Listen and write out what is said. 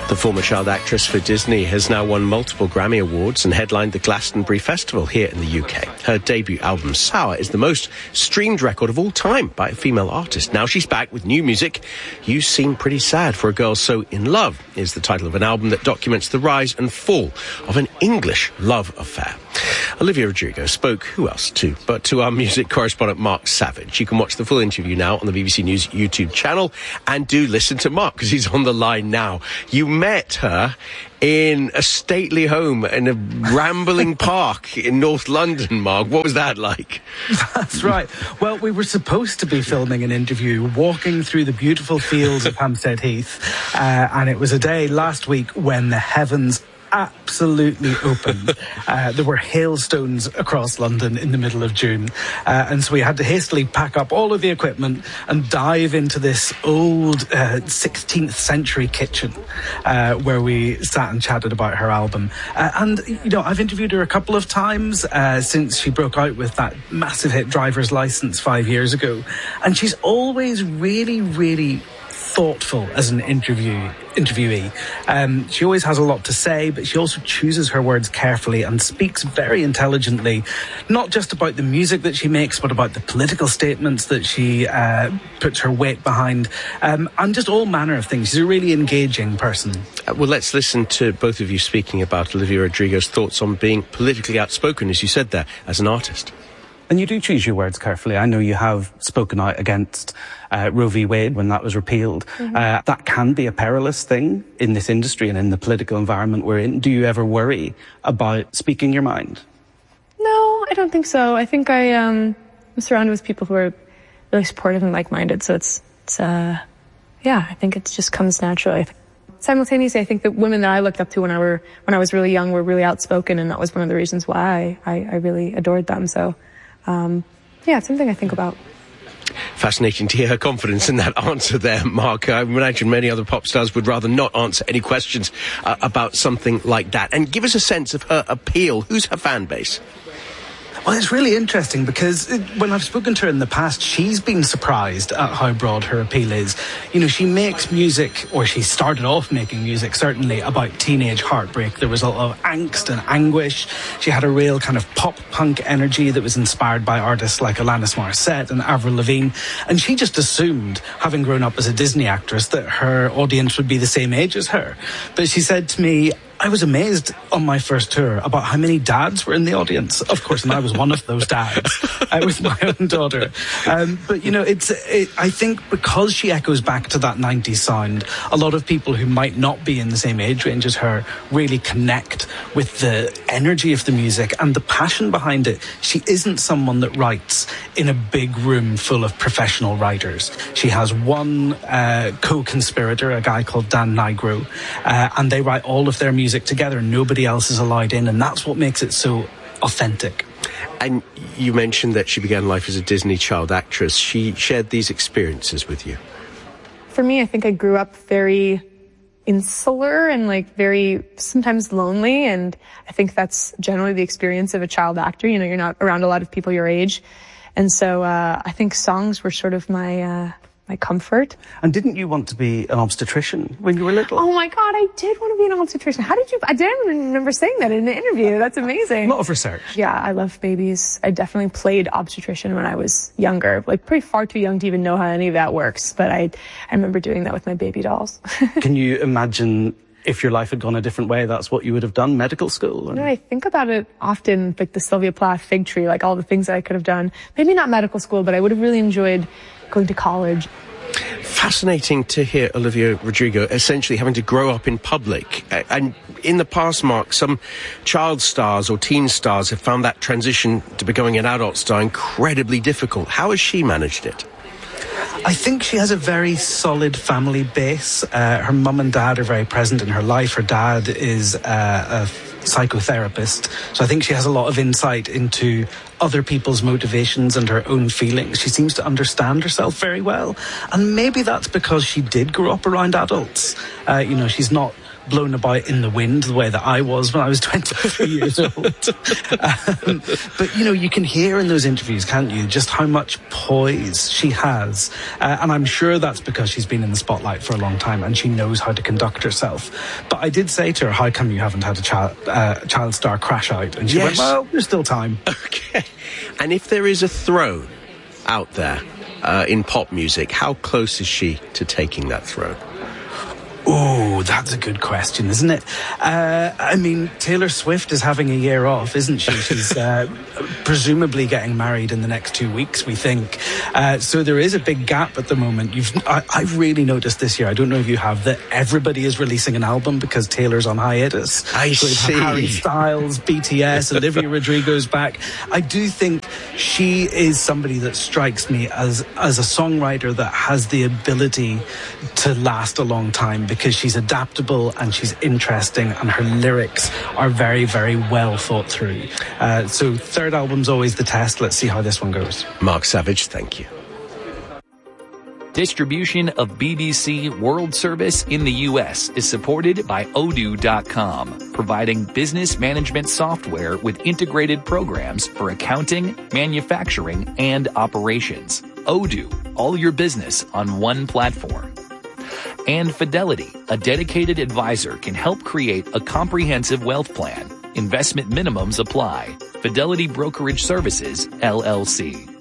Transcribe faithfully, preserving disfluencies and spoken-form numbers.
The former child actress for Disney has now won multiple Grammy Awards and headlined the Glastonbury Festival here in the U K. Her debut album, Sour, is the most streamed record of all time by a female artist. Now she's back with new music. You Seem Pretty Sad for a Girl So In Love is the title of an album that documents the rise and fall of an English love affair. Olivia Rodrigo spoke, who else to, but to our music correspondent Mark Savage. You can watch the full interview now on the B B C News YouTube channel, and do listen to Mark because he's on the line now. You met her in a stately home in a rambling park in North London, Mark. What was that like? That's right. Well, we were supposed to be filming an interview walking through the beautiful fields of Hampstead Heath, uh, and it was a day last week when the heavens absolutely opened. Uh, there were hailstones across London in the middle of June, uh, and so we had to hastily pack up all of the equipment and dive into this old uh, sixteenth century kitchen uh, where we sat and chatted about her album. Uh, and, you know, I've interviewed her a couple of times uh, since she broke out with that massive hit Driver's License five years ago, and she's always really, really thoughtful as an interview interviewee. Um, she always has a lot to say, but she also chooses her words carefully and speaks very intelligently, not just about the music that she makes, but about the political statements that she uh, puts her weight behind, um, and just all manner of things. She's a really engaging person. Uh, well, let's listen to both of you speaking about Olivia Rodrigo's thoughts on being politically outspoken, as you said there, as an artist. And you do choose your words carefully. I know you have spoken out against uh, Roe v. Wade when that was repealed. Mm-hmm. Uh, that can be a perilous thing in this industry and in the political environment we're in. Do you ever worry about speaking your mind? No, I don't think so. I think I, um, I'm surrounded with people who are really supportive and like-minded. So it's, it's uh, yeah, I think it just comes naturally. Simultaneously, I think the women that I looked up to when I were when I was really young were really outspoken, and that was one of the reasons why I, I, I really adored them. So. Um, yeah, it's something I think about. Fascinating to hear her confidence in that answer there, Mark. I imagine many other pop stars would rather not answer any questions uh, about something like that. And give us a sense of her appeal. Who's her fan base? Well, it's really interesting because it, when I've spoken to her in the past, she's been surprised at how broad her appeal is. You know, she makes music, or she started off making music, certainly, about teenage heartbreak, the result of angst and anguish. She had a real kind of pop-punk energy that was inspired by artists like Alanis Morissette and Avril Lavigne. And she just assumed, having grown up as a Disney actress, that her audience would be the same age as her. But she said to me, I was amazed on my first tour about how many dads were in the audience. Of course, and I was one of those dads uh, with my own daughter. Um, but, you know, it's. It, I think because she echoes back to that nineties sound, a lot of people who might not be in the same age range as her really connect with the energy of the music and the passion behind it. She isn't someone that writes in a big room full of professional writers. She has one uh, co-conspirator, a guy called Dan Nigro, uh, and they write all of their music music together, and nobody else is allowed in, and that's what makes it so authentic. And you mentioned that she began life as a Disney child actress. She shared these experiences with you. For me, I think I grew up very insular and like very sometimes lonely, and I think that's generally the experience of a child actor. You know, you're not around a lot of people your age, and so uh, I think songs were sort of my uh, my comfort. And didn't you want to be an obstetrician when you were little? Oh my God, I did want to be an obstetrician. How did you, I didn't even remember saying that in the interview. That's amazing. A lot of research. Yeah, I love babies. I definitely played obstetrician when I was younger, like pretty far too young to even know how any of that works. But I, I remember doing that with my baby dolls. Can you imagine if your life had gone a different way, that's what you would have done, medical school? And... You know, I think about it often, like the Sylvia Plath fig tree, like all the things that I could have done. Maybe not medical school, but I would have really enjoyed going to college. Fascinating to hear Olivia Rodrigo essentially having to grow up in public. And in the past, Mark, some child stars or teen stars have found that transition to becoming an adult star incredibly difficult. How has she managed it? I think she has a very solid family base. Uh, her mum and dad are very present in her life. Her dad is uh, a psychotherapist, so I think she has a lot of insight into other people's motivations and her own feelings. She seems to understand herself very well, and maybe that's because she did grow up around adults. Uh, you know, she's not blown about in the wind the way that I was when I was twenty-three years old. Um, but, you know, you can hear in those interviews, can't you, just how much poise she has. Uh, and I'm sure that's because she's been in the spotlight for a long time and she knows how to conduct herself. But I did say to her, how come you haven't had a child, uh, child star crash out? And she yes. went, well, there's still time. Okay. And if there is a throne out there uh, in pop music, how close is she to taking that throne? Oh, that's a good question, isn't it? Uh, I mean, Taylor Swift is having a year off, isn't she? She's uh, presumably getting married in the next two weeks, we think. Uh, so there is a big gap at the moment. You've, I, I've really noticed this year, I don't know if you have, that everybody is releasing an album because Taylor's on hiatus. I so see. Harry Styles, B T S, Olivia Rodrigo's back. I do think she is somebody that strikes me as, as a songwriter that has the ability to last a long time, because she's adaptable and she's interesting and her lyrics are very, very well thought through. Uh, so third album's always the test. Let's see how this one goes. Mark Savage, thank you. Distribution of B B C World Service in the U S is supported by Odoo dot com, providing business management software with integrated programs for accounting, manufacturing, and operations. Odoo, all your business on one platform. And Fidelity, a dedicated advisor, can help create a comprehensive wealth plan. Investment minimums apply. Fidelity Brokerage Services, L L C.